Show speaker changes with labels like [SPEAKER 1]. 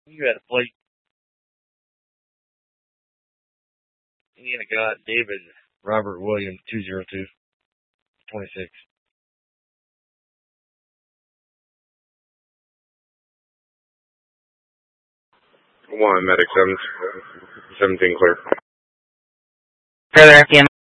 [SPEAKER 1] You had a plate. Yeah, got David Robert Williams 202-26.
[SPEAKER 2] One medic 17 clear.
[SPEAKER 3] Further FDM